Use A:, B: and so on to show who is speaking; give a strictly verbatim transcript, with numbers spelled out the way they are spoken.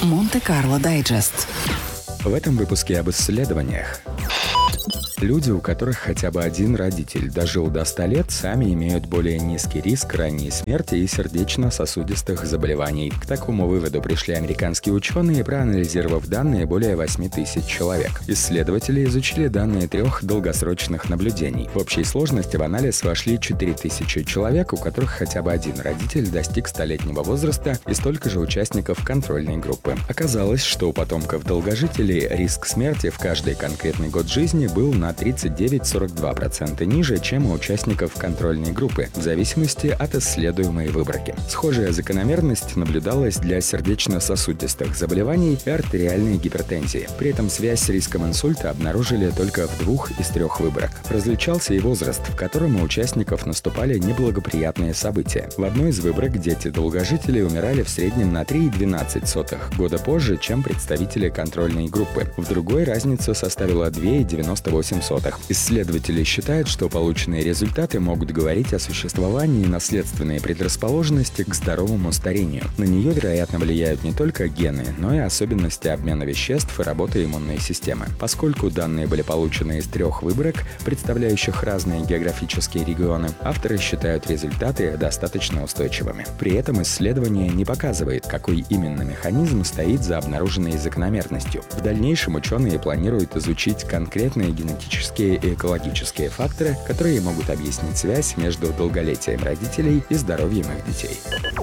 A: Монте-Карло Дайджест.
B: В этом выпуске об исследованиях. Люди, у которых хотя бы один родитель дожил до ста лет, сами имеют более низкий риск ранней смерти и сердечно-сосудистых заболеваний. К такому выводу пришли американские ученые, проанализировав данные более восьми тысяч человек. Исследователи изучили данные трех долгосрочных наблюдений. В общей сложности в анализ вошли четыре тысячи человек, у которых хотя бы один родитель достиг столетнего возраста, и столько же участников контрольной группы. Оказалось, что у потомков долгожителей риск смерти в каждый конкретный год жизни был на тридцать девять - сорок два процента ниже, чем у участников контрольной группы, в зависимости от исследуемой выборки. Схожая закономерность наблюдалась для сердечно-сосудистых заболеваний и артериальной гипертензии. При этом связь с риском инсульта обнаружили только в двух из трех выборок. Различался и возраст, в котором у участников наступали неблагоприятные события. В одной из выборок дети-долгожители умирали в среднем на три целых двенадцать сотых года позже, чем представители контрольной группы. В другой разница составила две целых девяносто восемь сотых. Исследователи считают, что полученные результаты могут говорить о существовании наследственной предрасположенности к здоровому старению. На нее, вероятно, влияют не только гены, но и особенности обмена веществ и работы иммунной системы. Поскольку данные были получены из трех выборок, представляющих разные географические регионы, авторы считают результаты достаточно устойчивыми. При этом исследование не показывает, какой именно механизм стоит за обнаруженной закономерностью. В дальнейшем ученые планируют изучить конкретные генетические и экологические факторы, которые могут объяснить связь между долголетием родителей и здоровьем их детей.